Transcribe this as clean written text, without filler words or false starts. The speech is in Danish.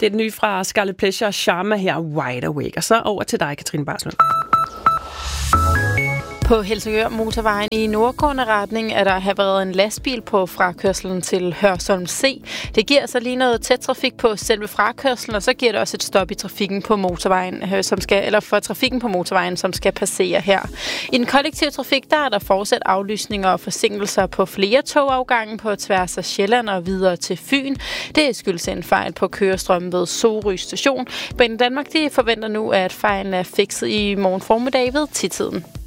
Det er den nye fra Scarlet Pleasure og Sharma her, Wide Awake. Og så over til dig, Katrine Barslund. På Helsingør Motorvejen i nordgående retning er der været en lastbil på frakørslen til Hørsholm C. Det giver så lige noget tæt trafik på selve frakørslen, og så giver det også et stop i trafikken på motorvejen, for trafikken på motorvejen, som skal passere her. I den kollektive trafik, der er der fortsat aflysninger og forsinkelser på flere togafgange på tværs af Sjælland og videre til Fyn. Det skyldes en fejl på kørestrømmen ved Sorø station. Men Danmark, de forventer nu, at fejlen er fikset i morgen formiddag ved 10-tiden.